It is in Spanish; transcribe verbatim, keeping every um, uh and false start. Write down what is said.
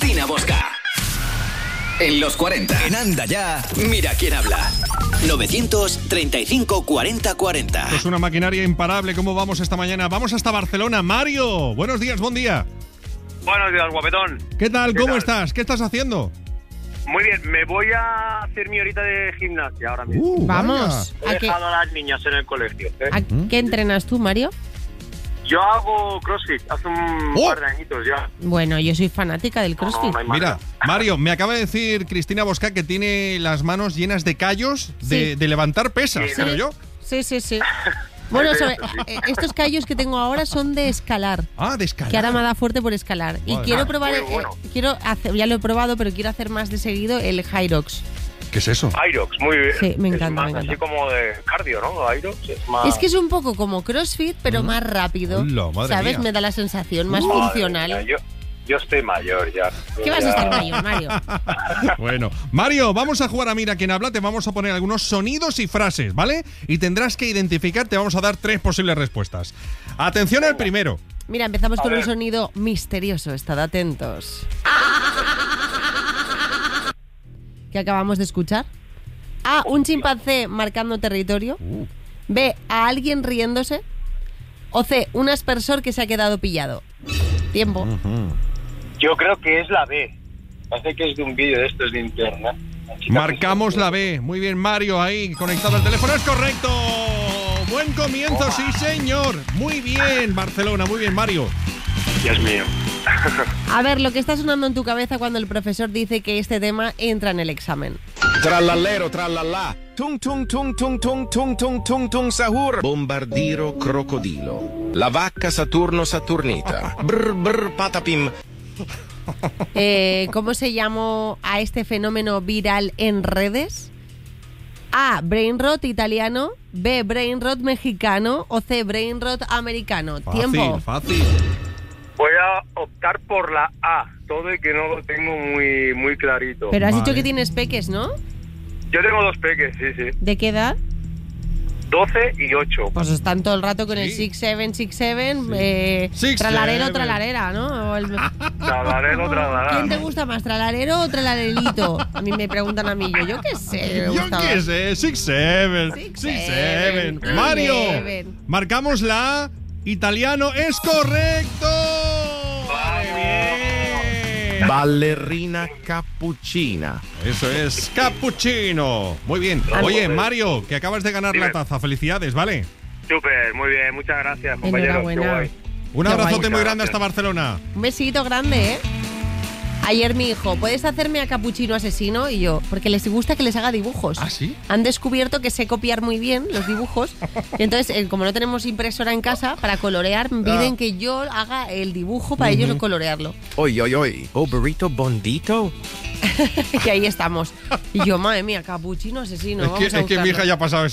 Cristina Bosca. En los cuarenta. En Anda Ya. Mira quién habla. novecientos treinta y cinco cuarenta cuarenta. Es una maquinaria imparable. ¿Cómo vamos esta mañana? Vamos hasta Barcelona. Mario, buenos días, buen día. Buenos días, guapetón. ¿Qué tal? ¿Qué ¿Cómo tal? estás? ¿Qué estás haciendo? Muy bien, me voy a hacer mi horita de gimnasia ahora mismo. Uh, Vamos. He ¿A qué, dejado a las niñas en el colegio. ¿eh? a qué entrenas tú, Mario? Yo hago CrossFit hace un Oh. par de añitos ya. Bueno, yo soy fanática del No, CrossFit. no hay Mira, manera. Mario, me acaba de decir Cristina Bosca que tiene las manos llenas de callos de, Sí. de levantar pesas, Sí. creo yo. Sí, sí, sí. Bueno, sobre- eh, estos callos que tengo ahora son de escalar. Ah, de escalar. Que ahora me da fuerte por escalar. Y Madre quiero mía. probar, Muy eh, bueno. quiero hacer, ya lo he probado, pero quiero hacer más de seguido el Hyrox. ¿Qué es eso? Irox, muy bien. Sí, me encanta, Es más me encanta. así como de cardio, ¿no? Irox es más... Es que es un poco como CrossFit, pero más rápido. Hola, madre ¿Sabes? mía. Me da la sensación más Madre funcional. mía, yo, yo estoy mayor ya. ¿Qué vas a Ya- estar mayor, Mario? Bueno, Mario, vamos a jugar a Mira quién habla. Te vamos a poner algunos sonidos y frases, ¿vale? Y tendrás que identificar, te vamos a dar tres posibles respuestas. Atención al primero. Mira, empezamos A con un ver. sonido misterioso. Estad atentos. ¿Qué acabamos de escuchar? A. Un chimpancé marcando territorio. B. A alguien riéndose. O C. Un aspersor que se ha quedado pillado. Tiempo. Yo creo que es la B. Parece que es de un vídeo de estos de internet. Marcamos la B. Muy bien, Mario, ahí conectado al teléfono. ¡Es correcto! Buen comienzo, sí, señor. Muy bien, Barcelona. Muy bien, Mario. Dios mío. A ver, lo que está sonando en tu cabeza cuando el profesor dice que este tema entra en el examen. Trallallero, trallallà. Tung tung tung tung tung tung tung tung tung sahur. Bombardiro crocodilo. La vacca Saturno Saturnita. Brr brr patapim. Eh, ¿Cómo se llamó a este fenómeno viral en redes? A. Brain rot italiano. B. Brain rot mexicano. O C. Brain rot americano. Fácil, Tiempo. fácil. Voy a optar por la A. Todo y que no lo tengo muy, muy clarito. Pero has Vale. dicho que tienes peques, ¿no? Yo tengo dos peques, sí, sí. ¿De qué edad? doce y ocho. Pues están todo el rato con el Sí. six seven, six seven, eh, Six, tralarero, seven. tralarera, ¿no? O el- Tralarero, tralará. ¿Quién te gusta más, tralarero o tralarelito? A mí me preguntan a mí, yo, yo qué sé. me Yo gusta qué más. sé, six seven, Six, six seven, seven. Mario, eleven. marcamos la A. Italiano, es correcto. Vale, bien. Ballerina cappuccina. Eso es, cappuccino. Muy bien. Vamos, Oye, pues. Mario, que acabas de ganar Dime. la taza. Felicidades, ¿vale? Súper, muy bien. Muchas gracias, compañeros. Enhorabuena. Qué guay. Un Qué abrazote guay. muy grande Gracias. hasta Barcelona. Un besito grande, ¿eh? Ayer mi hijo, ¿puedes hacerme a Capuchino Asesino? Y yo, porque les gusta que les haga dibujos. ¿Ah, sí? Han descubierto que sé copiar muy bien los dibujos. Y entonces, eh, como no tenemos impresora en casa, para colorear, me piden Ah. que yo haga el dibujo para ellos colorearlo. Oi oi oi. Oh burrito bondito. Y ahí estamos. Y yo, madre mía, Capuchino Asesino. Es que, vamos a es que mi buscarlo. hija ya ha pasado